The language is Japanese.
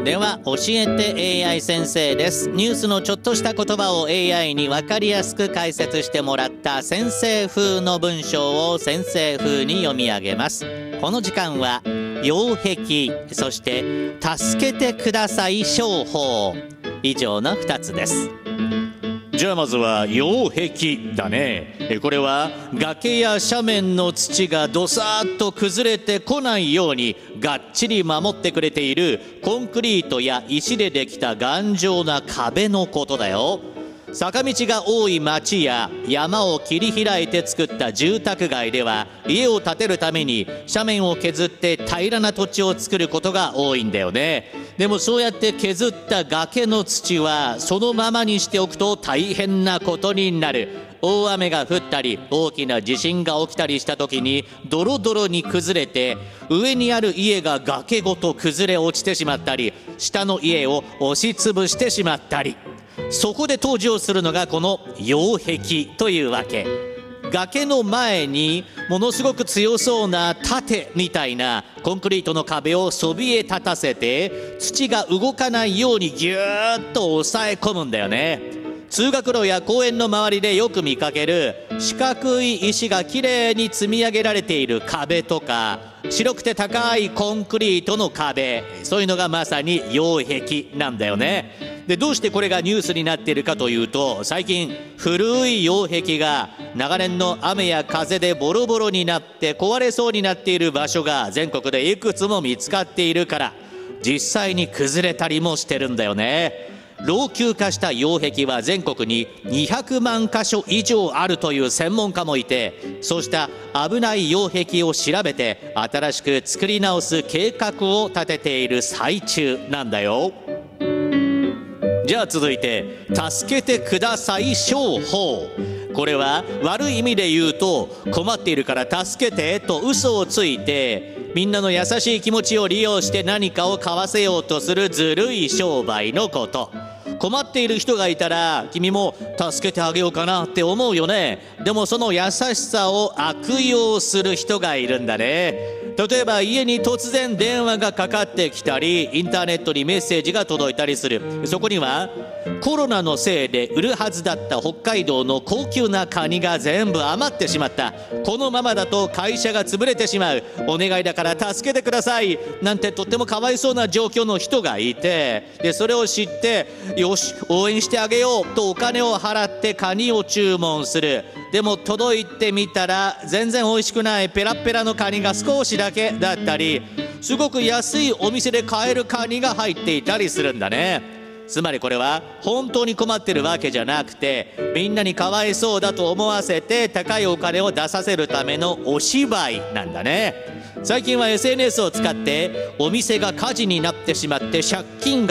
では教えて AI 先生です。ニュースのちょっとした言葉を AI に分かりやすく解説してもらった先生風の文章を先生風に読み上げます。この時間は擁壁、そして助けてください商法、以上の2つです。じゃあまずは擁壁だね。これは崖や斜面の土がどさーっと崩れてこないようにがっちり守ってくれているコンクリートや石でできた頑丈な壁のことだよ。坂道が多い町や山を切り開いて作った住宅街では家を建てるために斜面を削って平らな土地を作ることが多いんだよね。でもそうやって削った崖の土はそのままにしておくと大変なことになる。大雨が降ったり大きな地震が起きたりした時にドロドロに崩れて上にある家が崖ごと崩れ落ちてしまったり下の家を押しつぶしてしまったり、そこで登場するのがこの擁壁というわけ。崖の前にものすごく強そうな盾みたいなコンクリートの壁をそびえ立たせて土が動かないようにぎゅーっと押さえ込むんだよね。通学路や公園の周りでよく見かける四角い石がきれいに積み上げられている壁とか白くて高いコンクリートの壁、そういうのがまさに擁壁なんだよね。でどうしてこれがニュースになっているかというと、最近古い擁壁が長年の雨や風でボロボロになって壊れそうになっている場所が全国でいくつも見つかっているから実際に崩れたりもしてるんだよね。老朽化した擁壁は全国に200万箇所以上あるという専門家もいて、そうした危ない擁壁を調べて新しく作り直す計画を立てている最中なんだよ。じゃあ続いて助けてください商法。これは悪い意味で言うと困っているから助けてと嘘をついてみんなの優しい気持ちを利用して何かを買わせようとするずるい商売のこと。困っている人がいたら君も助けてあげようかなって思うよね。でもその優しさを悪用する人がいるんだね。例えば家に突然電話がかかってきたりインターネットにメッセージが届いたりする。そこにはコロナのせいで売るはずだった北海道の高級なカニが全部余ってしまった、このままだと会社が潰れてしまう、お願いだから助けてくださいなんてとってもかわいそうな状況の人がいて、でそれを知ってよし応援してあげようとお金を払ってカニを注文する。でも届いてみたら全然美味しくないペラペラのカニが少しだけだったり、すごく安いお店で買えるカニが入っていたりするんだね。つまりこれは本当に困ってるわけじゃなくてみんなにかわいそうだと思わせて高いお金を出させるためのお芝居なんだね。最近は SNS を使ってお店が火事になってしまって借金が